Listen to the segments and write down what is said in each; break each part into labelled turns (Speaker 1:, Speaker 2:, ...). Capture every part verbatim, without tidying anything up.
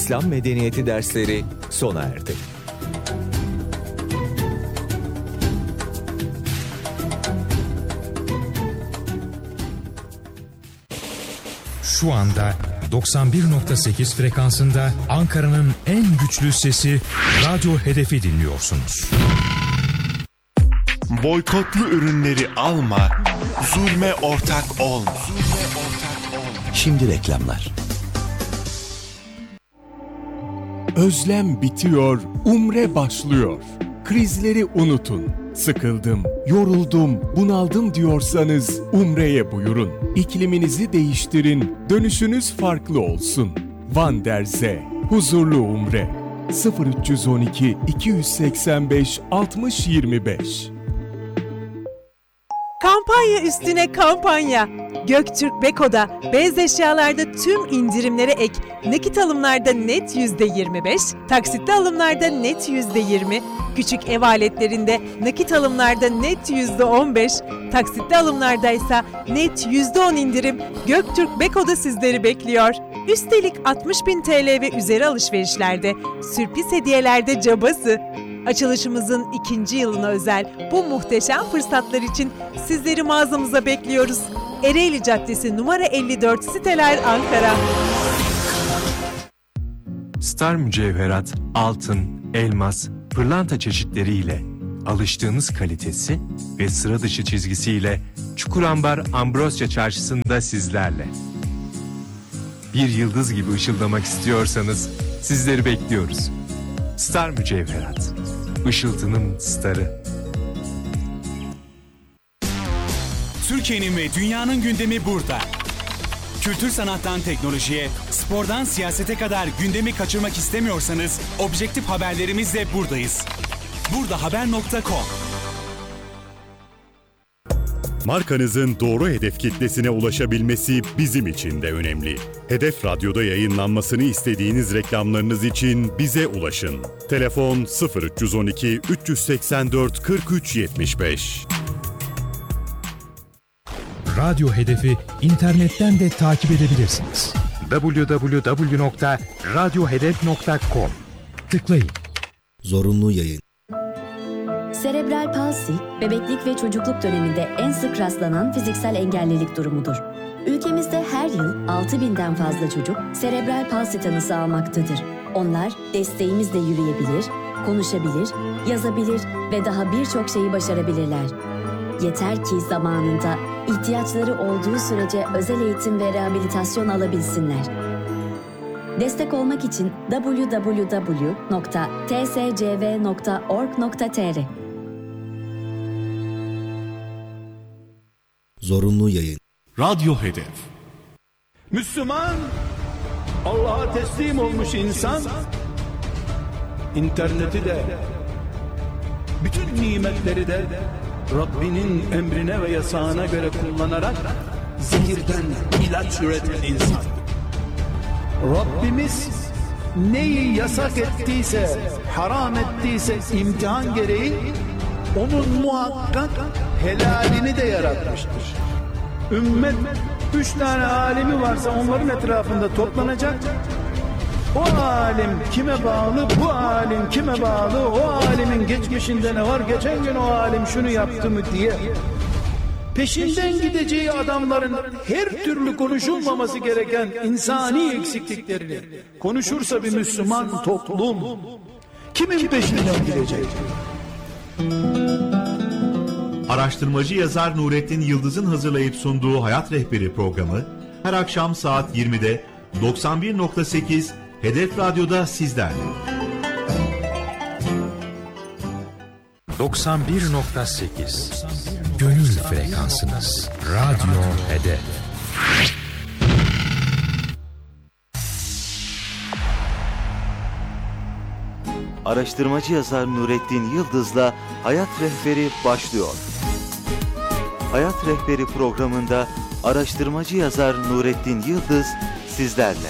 Speaker 1: İslam medeniyeti dersleri sona erdi.
Speaker 2: Şu anda doksan bir nokta sekiz frekansında Ankara'nın en güçlü sesi Radyo Hedef'i dinliyorsunuz.
Speaker 3: Boykotlu ürünleri alma, zulme ortak olma.
Speaker 4: Şimdi reklamlar.
Speaker 5: Özlem bitiyor, umre başlıyor. Krizleri unutun. Sıkıldım, yoruldum, bunaldım diyorsanız umreye buyurun. İkliminizi değiştirin, dönüşünüz farklı olsun. Van der Zee, huzurlu umre. sıfır üç on iki iki yüz seksen beş altmış yirmi beş.
Speaker 6: Kampanya üstüne kampanya. Göktürk Beko'da beyaz eşyalarda tüm indirimlere ek, nakit alımlarda net yüzde yirmi beş, taksitli alımlarda net yüzde yirmi, küçük ev aletlerinde nakit alımlarda net yüzde on beş, taksitli alımlarda ise net yüzde on indirim Göktürk Beko'da sizleri bekliyor. Üstelik altmış bin T L ve üzeri alışverişlerde, sürpriz hediyelerde cabası. Açılışımızın ikinci yılına özel bu muhteşem fırsatlar için sizleri mağazamıza bekliyoruz. Ereğli Caddesi numara elli dört, Siteler, Ankara.
Speaker 7: Star mücevherat, altın, elmas, pırlanta çeşitleriyle alıştığınız kalitesi ve sıra dışı çizgisiyle Çukurambar Ambrosya Çarşısı'nda sizlerle. Bir yıldız gibi ışıldamak istiyorsanız sizleri bekliyoruz. Star mücevherat, ışıltının starı.
Speaker 8: Türkiye'nin ve dünyanın gündemi burada. Kültür sanattan teknolojiye, spordan siyasete kadar gündemi kaçırmak istemiyorsanız objektif haberlerimizle buradayız. burdahaber nokta com.
Speaker 9: Markanızın doğru hedef kitlesine ulaşabilmesi bizim için de önemli. Hedef Radyo'da yayınlanmasını istediğiniz reklamlarınız için bize ulaşın. Telefon sıfır üç on iki üç seksen dört kırk üç yetmiş beş.
Speaker 2: Radyo Hedef'i internetten de takip edebilirsiniz. double-u double-u double-u nokta radyo hedef nokta com. Tıklayın.
Speaker 4: Zorunlu yayın.
Speaker 10: Serebral palsi, bebeklik ve çocukluk döneminde en sık rastlanan fiziksel engellilik durumudur. Ülkemizde her yıl altı binden fazla çocuk serebral palsi tanısı almaktadır. Onlar desteğimizle yürüyebilir, konuşabilir, yazabilir ve daha birçok şeyi başarabilirler. Yeter ki zamanında, ihtiyaçları olduğu sürece özel eğitim ve rehabilitasyon alabilsinler. Destek olmak için double-u double-u double-u nokta t s c v nokta org nokta t r.
Speaker 4: Zorunlu yayın.
Speaker 3: Radyo Hedef.
Speaker 11: Müslüman, Allah'a teslim olmuş insan, interneti de, bütün nimetleri de Rabbinin emrine ve yasağına göre kullanarak zehirden ilaç üreten insan. Rabbimiz neyi yasak ettiyse, haram ettiyse imtihan gereği onun muhakkak helalini de yaratmıştır. Ümmet üç tane alimi varsa onların etrafında toplanacak. O alim kime bağlı, bu alim kime bağlı, o alimin geçmişinde ne var, geçen gün o alim şunu yaptı mı diye peşinden gideceği adamların her türlü konuşulmaması gereken insani eksikliklerini konuşursa bir Müslüman toplum kimin peşinden gidecek?
Speaker 12: Araştırmacı yazar Nurettin Yıldız'ın hazırlayıp sunduğu Hayat Rehberi programı her akşam saat yirmide doksan bir nokta sekiz Hedef Radyo'da sizlerle.
Speaker 2: doksan bir nokta sekiz Gönül frekansınız. Radyo Hedef.
Speaker 13: Araştırmacı yazar Nurettin Yıldız'la Hayat Rehberi başlıyor. Hayat Rehberi programında araştırmacı yazar Nurettin Yıldız sizlerle.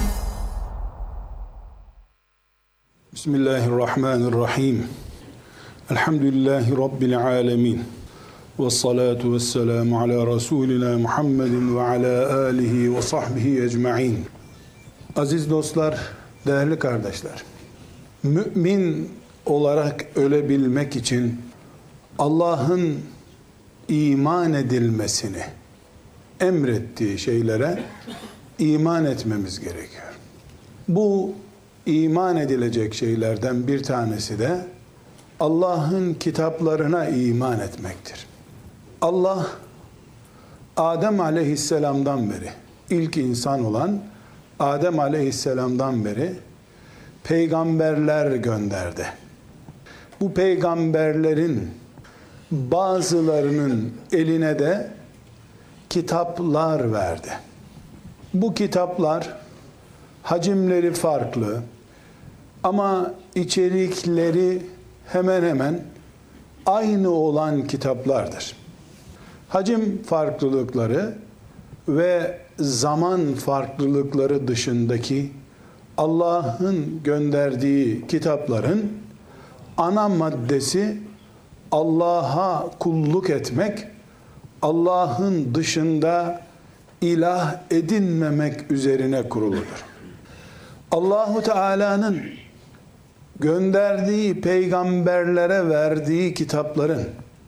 Speaker 11: Bismillahirrahmanirrahim. Elhamdülillahi Rabbil alemin. Vessalatu vesselamu ala Resulina Muhammedin ve ala alihi ve sahbihi ecma'in. Aziz dostlar,
Speaker 14: Değerli kardeşler, mümin olarak ölebilmek için Allah'ın iman edilmesini emrettiği şeylere iman etmemiz gerekiyor. Bu iman edilecek şeylerden bir tanesi de Allah'ın kitaplarına iman etmektir. Allah Adem aleyhisselamdan beri, ilk insan olan Adem aleyhisselamdan beri peygamberler gönderdi. Bu peygamberlerin bazılarının eline de kitaplar verdi. Bu kitaplar hacimleri farklı ama içerikleri hemen hemen aynı olan kitaplardır. Hacim farklılıkları ve zaman farklılıkları dışındaki Allah'ın gönderdiği kitapların ana maddesi Allah'a kulluk etmek, Allah'ın dışında ilah edinmemek üzerine kuruludur. Allahu Teala'nın gönderdiği peygamberlere verdiği kitapların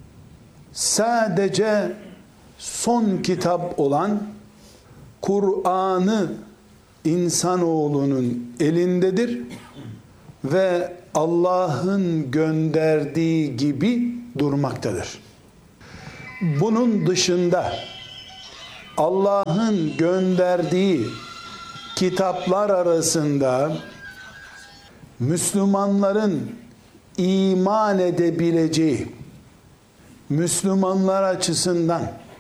Speaker 14: sadece son kitap olan Kur'an'ı insanoğlunun elindedir ve Allah'ın gönderdiği gibi durmaktadır. Bunun dışında Allah'ın gönderdiği kitaplar arasında Müslümanların iman edebileceği, Müslümanlar açısından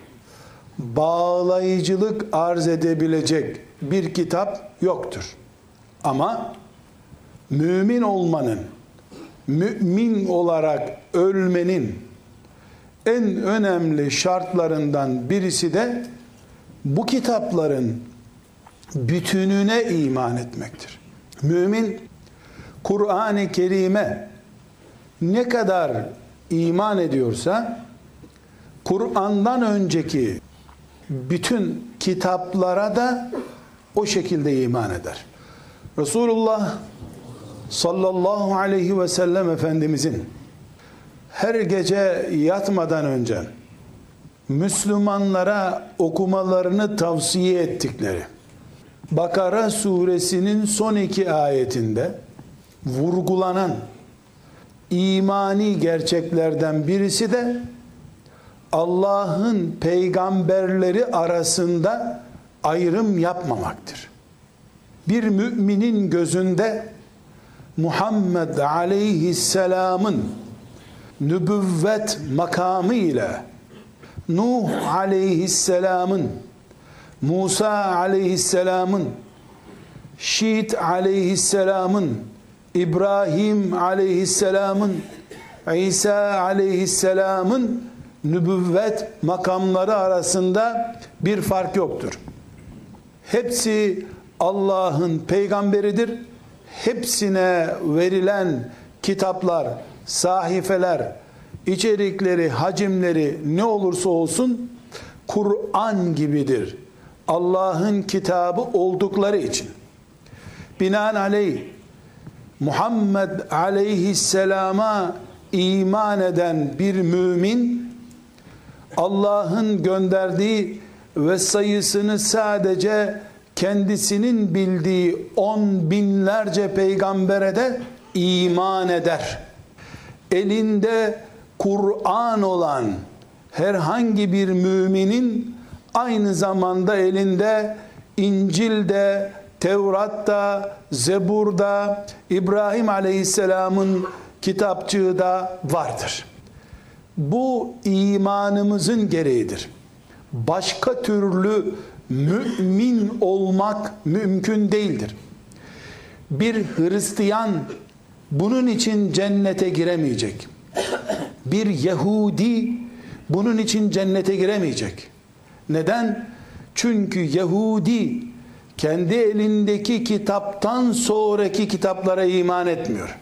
Speaker 14: bağlayıcılık arz edebilecek bir kitap yoktur. Ama mümin olmanın, mümin olarak ölmenin en önemli şartlarından birisi de bu kitapların bütününe iman etmektir. Mümin Kur'an-ı Kerim'e ne kadar iman ediyorsa Kur'an'dan önceki bütün kitaplara da o şekilde iman eder. Resulullah sallallahu aleyhi ve sellem Efendimizin her gece yatmadan önce Müslümanlara okumalarını tavsiye ettikleri Bakara suresinin son iki ayetinde vurgulanan imani gerçeklerden birisi de Allah'ın peygamberleri arasında ayrım yapmamaktır. Bir müminin gözünde Muhammed aleyhisselamın nübüvvet makamı ile Nuh aleyhisselamın, Musa aleyhisselamın, Şiit aleyhisselamın, İbrahim aleyhisselamın, İsa aleyhisselamın nübüvvet makamları arasında bir fark yoktur. Hepsi Allah'ın peygamberidir. Hepsine verilen kitaplar, sahifeler, içerikleri, hacimleri ne olursa olsun Kur'an gibidir. Allah'ın kitabı oldukları için. Binaenaleyh Muhammed aleyhisselama iman eden bir mümin Allah'ın gönderdiği ve sayısını sadece kendisinin bildiği on binlerce peygambere de iman eder. Elinde Kur'an olan herhangi bir müminin aynı zamanda elinde İncil'de, Tevrat'ta, Zebur'da, İbrahim Aleyhisselam'ın kitapçığı da vardır. Bu imanımızın gereğidir. Başka türlü mümin olmak mümkün değildir. Bir Hristiyan bunun için cennete giremeyecek. Bir Yahudi bunun için cennete giremeyecek. Neden? Çünkü Yahudi kendi elindeki kitaptan sonraki kitaplara iman etmiyor.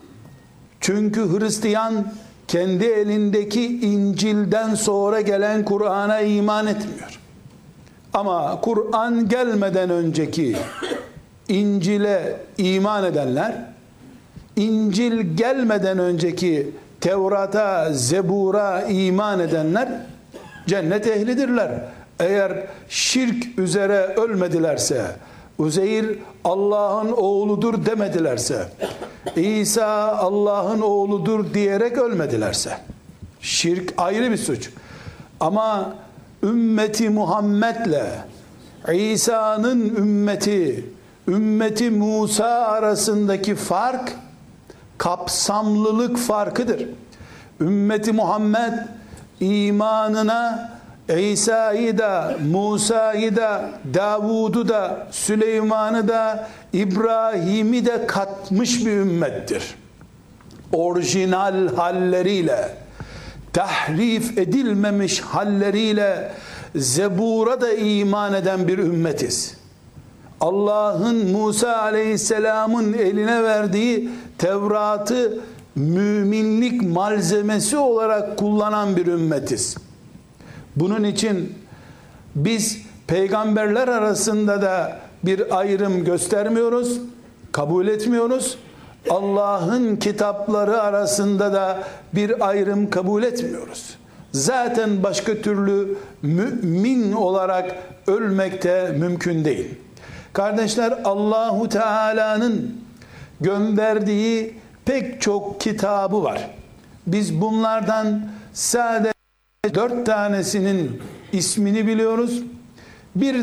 Speaker 14: Çünkü Hristiyan kendi elindeki İncil'den sonra gelen Kur'an'a iman etmiyor. Ama Kur'an gelmeden önceki İncil'e iman edenler, İncil gelmeden önceki Tevrat'a, Zebur'a iman edenler cennet ehlidirler. Eğer şirk üzere ölmedilerse, Uzeyr Allah'ın oğludur demedilerse, İsa Allah'ın oğludur diyerek ölmedilerse, şirk ayrı bir suç. Ama ümmeti Muhammed'le İsa'nın ümmeti, ümmeti Musa arasındaki fark kapsamlılık farkıdır. Ümmeti Muhammed imanına İsa'yı da, Musa'yı da, Davud'u da, Süleyman'ı da, İbrahim'i de katmış bir ümmettir. Orijinal halleriyle, tahrif edilmemiş halleriyle Zebur'a da iman eden bir ümmetiz. Allah'ın Musa Aleyhisselam'ın eline verdiği Tevrat'ı müminlik malzemesi olarak kullanan bir ümmetiz. Bunun için biz peygamberler arasında da bir ayrım göstermiyoruz, kabul etmiyoruz. Allah'ın kitapları arasında da bir ayrım kabul etmiyoruz. Zaten başka türlü mümin olarak ölmek de mümkün değil. Kardeşler, Allahu Teala'nın gönderdiği pek çok kitabı var. Biz bunlardan sadece dört tanesinin ismini biliyoruz. Bir